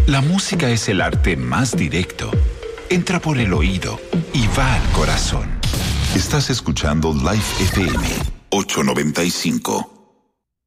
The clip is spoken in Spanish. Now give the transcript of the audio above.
La música es el arte más directo. Entra por el oído y va al corazón. Estás escuchando Live FM 895.